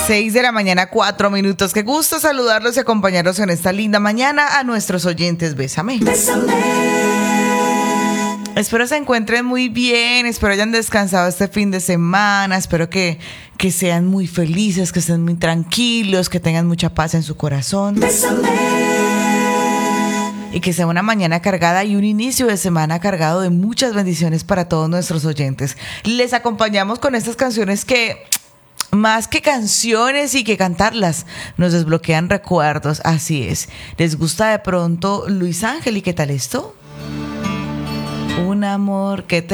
6:04 a.m. Qué gusto saludarlos y acompañarlos en esta linda mañana. A nuestros oyentes, bésame. Espero se encuentren muy bien, espero hayan descansado este fin de semana, espero que sean muy felices, que estén muy tranquilos, que tengan mucha paz en su corazón. Y que sea una mañana cargada y un inicio de semana cargado de muchas bendiciones para todos nuestros oyentes. Les acompañamos con estas canciones que, más que canciones y que cantarlas, nos desbloquean recuerdos. Así es. ¿Les gusta de pronto Luis Ángel? ¿Y qué tal esto? Un amor que te